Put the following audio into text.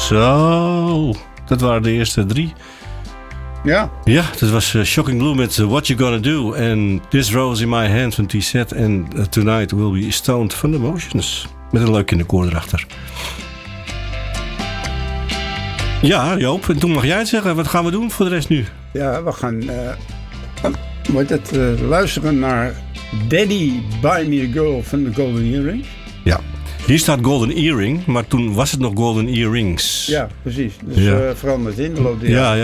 Zo, dat waren de eerste 3. Ja. Ja, dat was Shocking Blue met What You Gonna Do. En This Rose in My Hand van T-Set. En Tonight Will Be Stoned van The Motions. Met een leuk kinderkoor erachter. Ja, Joop, en toen mag jij het zeggen. Wat gaan we doen voor de rest nu? Ja, we gaan luisteren naar Daddy Buy Me A Girl van de Golden Earring. Ja, hier staat Golden Earring, maar toen was het nog Golden Earrings. Ja, precies. Dus veranderd in de loop der jaren. Ja,